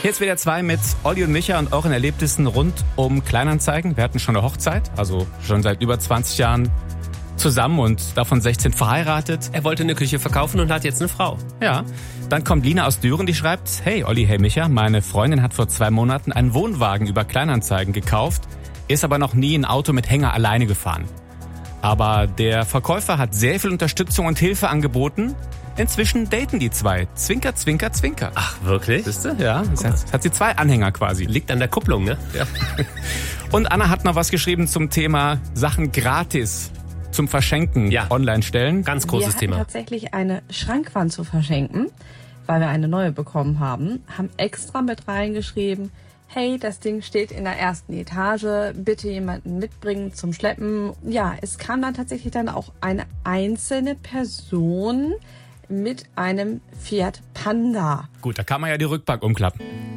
Hier ist wieder 2 mit Olli und Micha und euren Erlebnissen rund um Kleinanzeigen. Wir hatten schon eine Hochzeit, also schon seit über 20 Jahren zusammen und davon 16 verheiratet. Er wollte eine Küche verkaufen und hat jetzt eine Frau. Ja, dann kommt Lina aus Düren, die schreibt: Hey Olli, hey Micha, meine Freundin hat vor 2 Monaten einen Wohnwagen über Kleinanzeigen gekauft, ist aber noch nie ein Auto mit Hänger alleine gefahren. Aber der Verkäufer hat sehr viel Unterstützung und Hilfe angeboten. Inzwischen daten die 2. Zwinker, zwinker, zwinker. Ach, wirklich? Siehste? Ja, das hat sie 2 Anhänger quasi. Liegt an der Kupplung, ne? Ja. Und Anna hat noch was geschrieben zum Thema Sachen gratis zum Verschenken online stellen. Ganz großes Thema. Wir hatten tatsächlich eine Schrankwand zu verschenken, weil wir eine neue bekommen haben. Haben extra mit reingeschrieben: Hey, das Ding steht in der 1. Etage, bitte jemanden mitbringen zum Schleppen. Ja, es kam dann tatsächlich dann auch eine einzelne Person mit einem Fiat Panda. Gut, da kann man ja die Rückbank umklappen.